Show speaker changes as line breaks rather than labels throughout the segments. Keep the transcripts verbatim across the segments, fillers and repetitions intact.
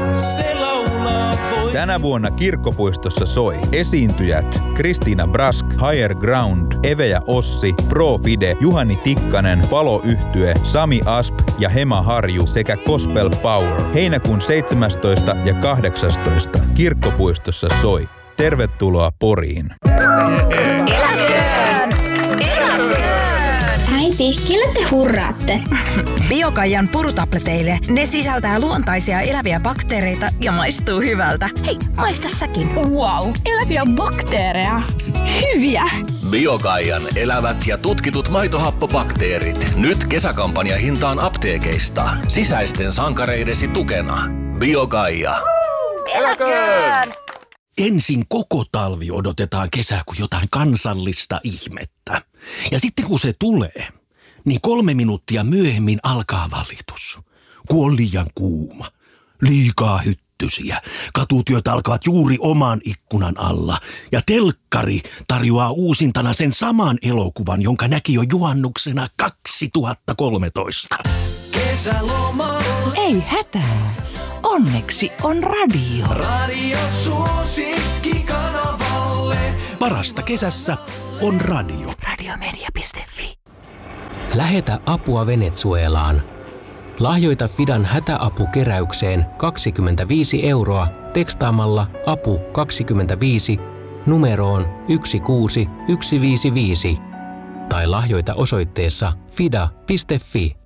Tänä vuonna Kirkkopuistossa soi esiintyjät Kristiina Brask, Higher Ground, Eve ja Ossi, Pro Fide, Juhani Tikkanen, Palo-yhtye, Sami Asp ja Hema Harju sekä Gospel Power. Heinäkuun seitsemästoista ja kahdeksastoista Kirkkopuistossa soi. Tervetuloa Poriin.
Eläköön! Eläköön!
Äiti, kelle te hurraatte?
Biokaijan purutableteille. Ne sisältää luontaisia eläviä bakteereita ja maistuu hyvältä. Hei, maista säkin.
Wow, eläviä bakteereja. Hyviä!
Biokaijan elävät ja tutkitut maitohappobakteerit. Nyt kesäkampanja hintaan apteekeista. Sisäisten sankareidesi tukena. Biokaija.
Eläköön!
Ensin koko talvi odotetaan kesää kuin jotain kansallista ihmettä. Ja sitten kun se tulee, niin kolme minuuttia myöhemmin alkaa valitus. Kun on liian kuuma, liikaa hyttysiä, katutyöt alkavat juuri oman ikkunan alla. Ja telkkari tarjoaa uusintana sen saman elokuvan, jonka näki jo juhannuksena kaksituhattakolmetoista.
Kesälomalla. Ei hätää. Onneksi on radio.
Radio suosikki kanavalle.
Parasta kesässä on radio.
Radiomedia piste fi.
Lähetä apua Venezuelaan. Lahjoita Fidan hätäapukeräykseen kaksikymmentäviisi euroa tekstaamalla apu kaksikymmentäviisi numeroon yksi kuusi yksi viisi viisi tai lahjoita osoitteessa fida piste fi.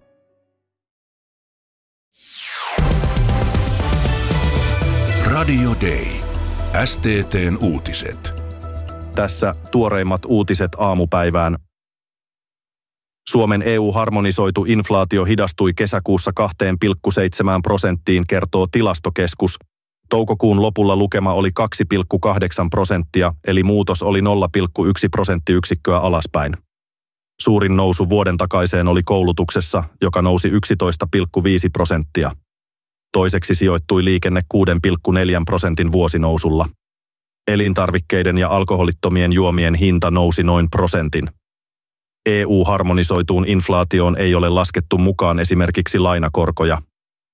Radio Day. S T T:n uutiset.
Tässä tuoreimmat uutiset aamupäivään. Suomen E U-harmonisoitu inflaatio hidastui kesäkuussa kaksi pilkku seitsemän prosenttiin, kertoo Tilastokeskus. Toukokuun lopulla lukema oli kaksi pilkku kahdeksan prosenttia, eli muutos oli nolla pilkku yksi prosenttiyksikköä alaspäin. Suurin nousu vuoden takaiseen oli koulutuksessa, joka nousi yksitoista pilkku viisi prosenttia. Toiseksi sijoittui liikenne kuusi pilkku neljä prosentin vuosinousulla. Elintarvikkeiden ja alkoholittomien juomien hinta nousi noin prosentin. E U-harmonisoituun inflaatioon ei ole laskettu mukaan esimerkiksi lainakorkoja.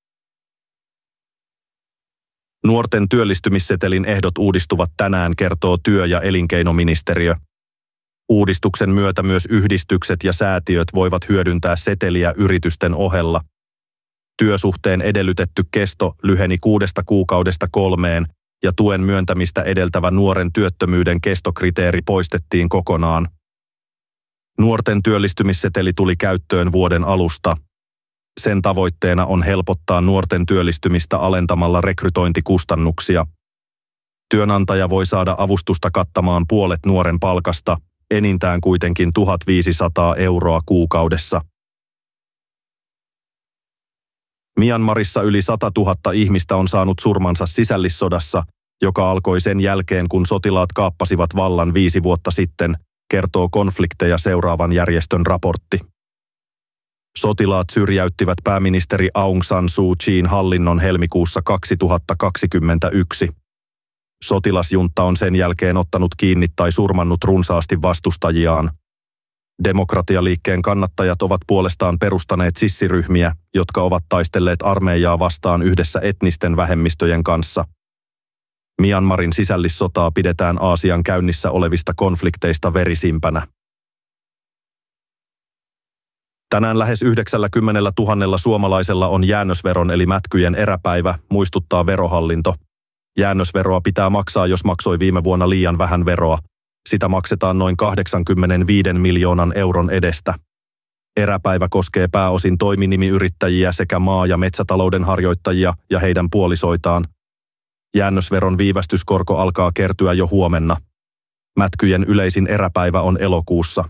Nuorten työllistymissetelin ehdot uudistuvat tänään, kertoo työ- ja elinkeinoministeriö. Uudistuksen myötä myös yhdistykset ja säätiöt voivat hyödyntää seteliä yritysten ohella. Työsuhteen edellytetty kesto lyheni kuudesta kuukaudesta kolmeen ja tuen myöntämistä edeltävä nuoren työttömyyden kestokriteeri poistettiin kokonaan. Nuorten työllistymisseteli tuli käyttöön vuoden alusta. Sen tavoitteena on helpottaa nuorten työllistymistä alentamalla rekrytointikustannuksia. Työnantaja voi saada avustusta kattamaan puolet nuoren palkasta, enintään kuitenkin tuhatviisisataa euroa kuukaudessa. Myanmarissa yli sata tuhatta ihmistä on saanut surmansa sisällissodassa, joka alkoi sen jälkeen, kun sotilaat kaappasivat vallan viisi vuotta sitten, kertoo konflikteja seuraavan järjestön raportti. Sotilaat syrjäyttivät pääministeri Aung San Suu Kyin hallinnon helmikuussa kaksituhattakaksikymmentäyksi. Sotilasjunta on sen jälkeen ottanut kiinni tai surmannut runsaasti vastustajiaan. Demokratialiikkeen kannattajat ovat puolestaan perustaneet sissiryhmiä, jotka ovat taistelleet armeijaa vastaan yhdessä etnisten vähemmistöjen kanssa. Myanmarin sisällissotaa pidetään Aasian käynnissä olevista konflikteista verisimpänä. Tänään lähes yhdeksänkymmentätuhatta suomalaisella on jäännösveron eli mätkyjen eräpäivä, muistuttaa Verohallinto. Jäännösveroa pitää maksaa, jos maksoi viime vuonna liian vähän veroa. Sitä maksetaan noin kahdeksankymmentäviisi miljoonan euron edestä. Eräpäivä koskee pääosin toiminimiyrittäjiä sekä maa- ja metsätalouden harjoittajia ja heidän puolisoitaan. Jäännösveron viivästyskorko alkaa kertyä jo huomenna. Mätkyjen yleisin eräpäivä on elokuussa.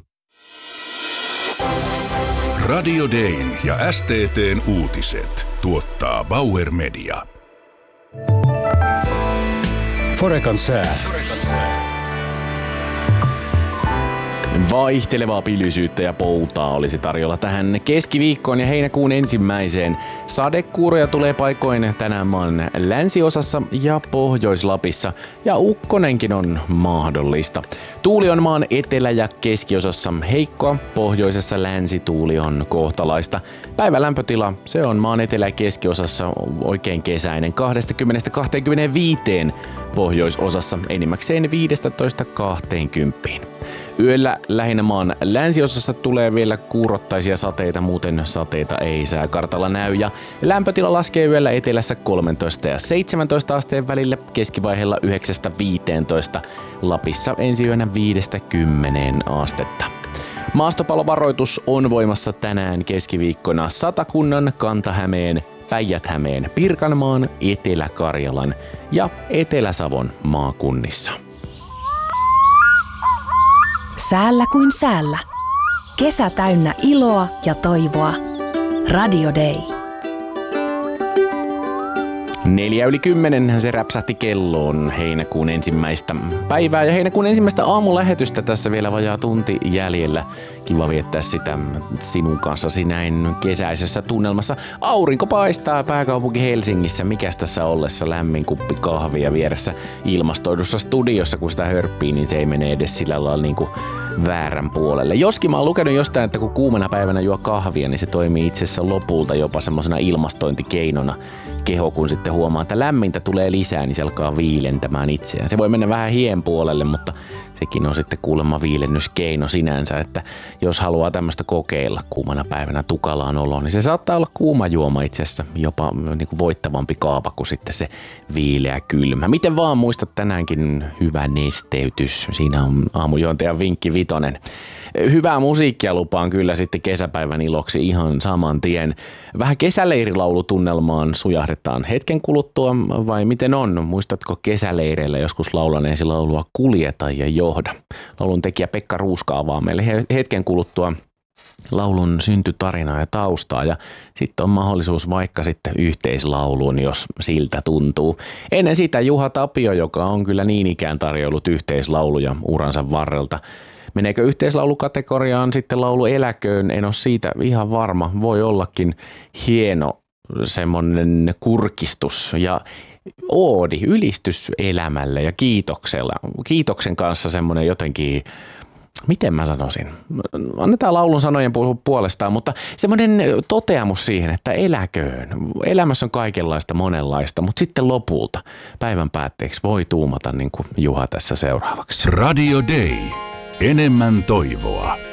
Radio Dayn ja S T T:n uutiset tuottaa Bauer Media.
Forekan sää. Vaihtelevaa pilvisyyttä ja poutaa olisi tarjolla tähän keskiviikkoon ja heinäkuun ensimmäiseen. Sadekuuroja tulee paikoin tänään maan länsiosassa ja Pohjois-Lapissa ja ukkonenkin on mahdollista. Tuuli on maan etelä- ja keskiosassa heikkoa, pohjoisessa länsituuli on kohtalaista. Päivän lämpötila, se on maan etelä- ja keskiosassa oikein kesäinen kaksikymmentä kaksikymmentäviisi pohjoisosassa enimmäkseen viisitoista kaksikymmentä. Yöllä lähinnä maan länsiosassa tulee vielä kuurottaisia sateita, muuten sateita ei sääkartalla näy. Ja lämpötila laskee yöllä etelässä kolmetoista ja seitsemäntoista asteen välillä, keskivaiheella yhdeksästä viiteentoista, Lapissa ensi yönä viidestä kymmeneen astetta. Maastopalovaroitus on voimassa tänään keskiviikkona Satakunnan, Kanta-Hämeen, Päijät-Hämeen, Pirkanmaan, Etelä-Karjalan ja Etelä-Savon maakunnissa.
Säällä kuin säällä. Kesä täynnä iloa ja toivoa. Radio Day.
Neljä yli kymmenenhän se räpsähti kelloon heinäkuun ensimmäistä päivää ja heinäkuun ensimmäistä aamulähetystä tässä vielä vajaa tunti jäljellä. Kiva viettää sitä sinun kanssasi näin kesäisessä tunnelmassa. Aurinko paistaa pääkaupunki Helsingissä. Mikäs tässä ollessa lämmin kuppi kahvia vieressä ilmastoidussa studiossa, kun sitä hörppii, niin se ei mene edes sillä lailla niin kuin väärän puolelle. Joskin mä oon lukenut jostain, että kun kuumana päivänä juo kahvia, niin se toimii itse asiassa lopulta jopa semmoisena ilmastointikeinona keho, kun sitten huomaa, että lämmintä tulee lisää, niin se alkaa viilentämään itseään. Se voi mennä vähän hien puolelle, mutta sekin on sitten kuulemma viilennyskeino sinänsä, että jos haluaa tämmöistä kokeilla kuumana päivänä tukalaan oloon, niin se saattaa olla kuuma juoma itse asiassa jopa niin kuin voittavampi kaava kuin sitten se viileä kylmä. Miten vaan muistat tänäänkin hyvä nesteytys. Siinä on aamujuontajan vinkki vitonen. Hyvää musiikkia lupaan kyllä sitten kesäpäivän iloksi ihan saman tien. Vähän kesäleirilaulutunnelmaan sujahdetaan hetken kuluttua, vai miten on? Muistatko kesäleireillä joskus laulaneesi laulua Kuljeta ja johda? Laulun tekijä Pekka Ruuska avaa meille hetken kuluttua laulun syntytarinaa ja taustaa ja sitten on mahdollisuus vaikka sitten yhteislauluun, jos siltä tuntuu. Ennen sitä Juha Tapio, joka on kyllä niin ikään tarjoillut yhteislauluja uransa varrelta. Meneekö yhteislaulukategoriaan sitten laulu Eläköön? En ole siitä ihan varma. Voi ollakin hieno semmoinen kurkistus ja oodi, ylistys elämälle ja kiitoksella. Kiitoksen kanssa semmoinen jotenkin, miten mä sanoisin, annetaan laulun sanojen puolestaan, mutta semmoinen toteamus siihen, että eläköön. Elämässä on kaikenlaista, monenlaista, mutta sitten lopulta päivän päätteeksi voi tuumata niin kuin Juha tässä seuraavaksi.
Radio Day. Enemmän toivoa.